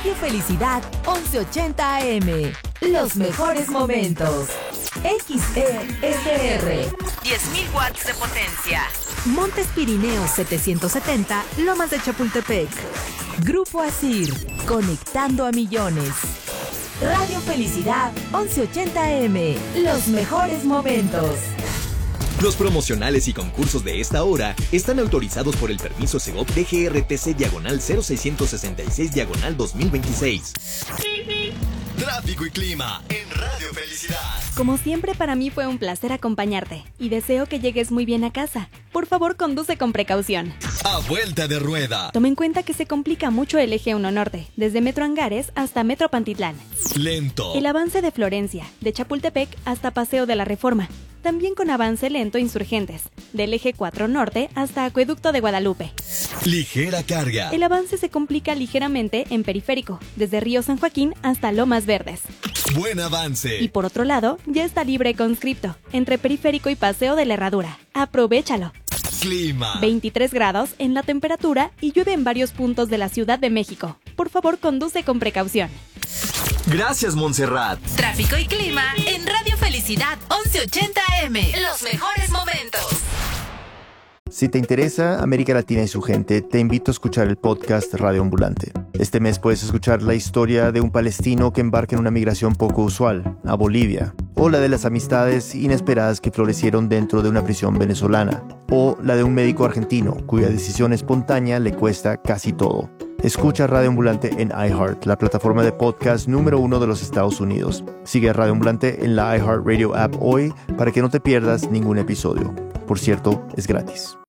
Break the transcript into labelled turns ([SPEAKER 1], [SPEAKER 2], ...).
[SPEAKER 1] Radio Felicidad 1180 AM. Los mejores momentos. XESR. 10.000 watts de potencia. Montes Pirineos 770, Lomas de Chapultepec. Grupo Asir, conectando a millones. Radio Felicidad 1180 AM. Los mejores momentos.
[SPEAKER 2] Los promocionales y concursos de esta hora están autorizados por el permiso Segov DGRTC/0666/2026.
[SPEAKER 3] Tráfico y clima en Radio Felicidad.
[SPEAKER 4] Como siempre, para mí fue un placer acompañarte y deseo que llegues muy bien a casa. Por favor, conduce con precaución.
[SPEAKER 3] A vuelta de rueda.
[SPEAKER 4] Toma en cuenta que se complica mucho el eje 1 Norte, desde Metro Angares hasta Metro Pantitlán.
[SPEAKER 3] Lento.
[SPEAKER 4] El avance de Florencia, de Chapultepec hasta Paseo de la Reforma. También con avance lento Insurgentes, del eje 4 Norte hasta Acueducto de Guadalupe.
[SPEAKER 3] Ligera carga.
[SPEAKER 4] El avance se complica ligeramente en Periférico, desde Río San Joaquín hasta Lomas Verdes.
[SPEAKER 3] Buen avance.
[SPEAKER 4] Y por otro lado, ya está libre conscripto, entre Periférico y Paseo de la Herradura. ¡Aprovechalo!
[SPEAKER 3] Clima.
[SPEAKER 4] 23 grados en la temperatura y llueve en varios puntos de la Ciudad de México. Por favor, conduce con precaución.
[SPEAKER 2] Gracias, Montserrat.
[SPEAKER 1] Tráfico y clima en Radio Felicidad 1180 AM. Los mejores momentos.
[SPEAKER 5] Si te interesa América Latina y su gente, te invito a escuchar el podcast Radio Ambulante. Este mes puedes escuchar la historia de un palestino que embarca en una migración poco usual, a Bolivia, o la de las amistades inesperadas que florecieron dentro de una prisión venezolana, o la de un médico argentino cuya decisión espontánea le cuesta casi todo. Escucha Radio Ambulante en iHeart, la plataforma de podcast número 1 de los Estados Unidos. Sigue a Radio Ambulante en la iHeartRadio app hoy para que no te pierdas ningún episodio. Por cierto, es gratis.